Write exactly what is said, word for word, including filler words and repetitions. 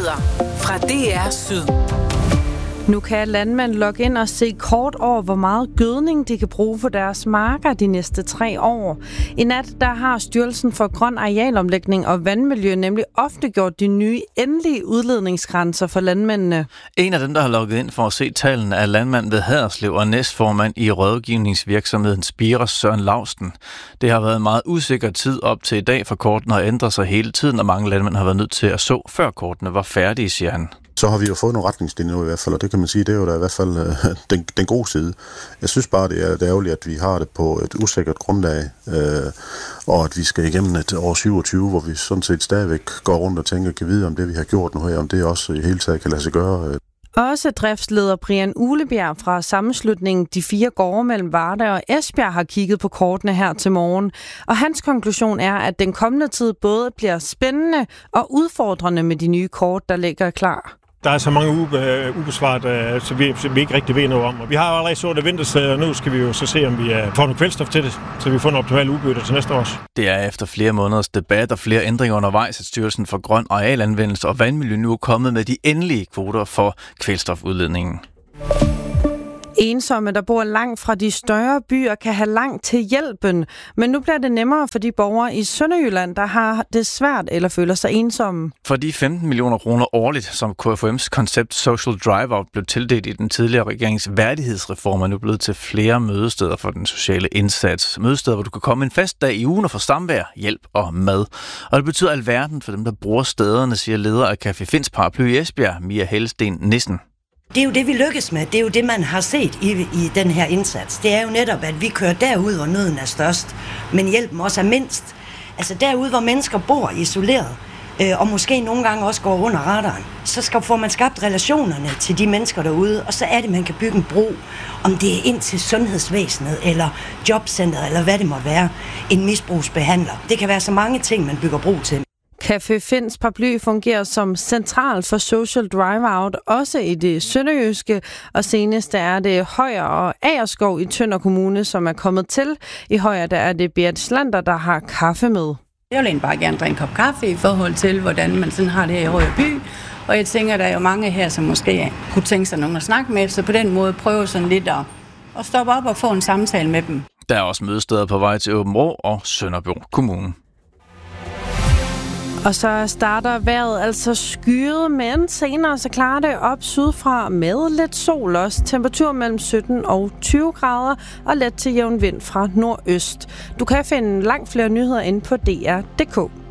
Nyheder fra D R Syd. Nu kan landmænd logge ind og se kort over, hvor meget gødning de kan bruge på deres marker de næste tre år. I nat der har Styrelsen for Grøn Arealomlægning og Vandmiljø nemlig ofte gjort de nye endelige udledningsgrænser for landmændene. En af dem, der har logget ind for at se tallene, er landmand ved Haderslev og næstformand i rådgivningsvirksomheden Spiros, Søren Lausten. Det har været en meget usikker tid op til i dag, for kortene har ændret sig hele tiden, og mange landmænd har været nødt til at så, før kortene var færdige, siger han. Så har vi jo fået nogle retningslinjer nu i hvert fald, og det kan man sige, det er jo da i hvert fald øh, den, den gode side. Jeg synes bare, det er, det er ærgerligt, at vi har det på et usikkert grundlag, øh, og at vi skal igennem et år syvogtyve, hvor vi sådan set stadigvæk går rundt og tænker, kan vide, om det vi har gjort nu her, om det også i hele taget kan lade sig gøre. Øh. Også driftsleder Brian Ulebjerg fra sammenslutningen De Fire Gårde mellem Varde og Esbjerg har kigget på kortene her til morgen. Og hans konklusion er, at den kommende tid både bliver spændende og udfordrende med de nye kort, der ligger klar. Der er så mange ube, ubesvaret, så vi, så vi ikke rigtig ved noget om. Og vi har allerede så det vintersted, og nu skal vi jo så se, om vi får noget kvælstof til det, så vi får en optimal udbytte til næste år. Det er efter flere måneders debat og flere ændringer undervejs, at Styrelsen for Grøn Arealanvendelse og Vandmiljø nu er kommet med de endelige kvoter for kvælstofudledningen. Ensomme, der bor langt fra de større byer, kan have langt til hjælpen. Men nu bliver det nemmere for de borgere i Sønderjylland, der har det svært eller føler sig ensomme. For de femten millioner kroner årligt, som K F U M's koncept Social Drive-Out blev tildelt i den tidligere regerings værdighedsreform, er nu blevet til flere mødesteder for den sociale indsats. Mødesteder, hvor du kan komme en fast dag i ugen og få samvær, hjælp og mad. Og det betyder alverden for dem, der bruger stederne, siger leder af Café Finns Paraply i Esbjerg, Mia Helsten Nissen. Det er jo det, vi lykkes med. Det er jo det, man har set i, i den her indsats. Det er jo netop, at vi kører derud, hvor nøden er størst, men hjælpen også er mindst. Altså derude, hvor mennesker bor isoleret, øh, og måske nogle gange også går under radaren, så skal, får man skabt relationerne til de mennesker derude, og så er det, man kan bygge en bro, om det er ind til sundhedsvæsenet, eller jobcenteret, eller hvad det måtte være, en misbrugsbehandler. Det kan være så mange ting, man bygger bro til. Café Finns Paraply fungerer som central for Social Drive-Out, også i det sønderjyske, og senest er det Højer og Agerskov i Tønder Kommune, som er kommet til. I Højer der er det Berit Slander, der har kaffe med. Jeg vil egentlig bare gerne drikke en kop kaffe i forhold til, hvordan man sådan har det her i Højer by. Og jeg tænker, der er jo mange her, som måske kunne tænke sig nogen at snakke med, så på den måde prøve sådan lidt at, at stoppe op og få en samtale med dem. Der er også mødesteder på vej til Aabenraa og Sønderborg Kommune. Og så starter vejret altså skyet, men senere så klarer det op sydfra med lidt sol også. Temperatur mellem sytten og tyve grader og let til jævn vind fra nordøst. Du kan finde langt flere nyheder inde på D R punktum D K.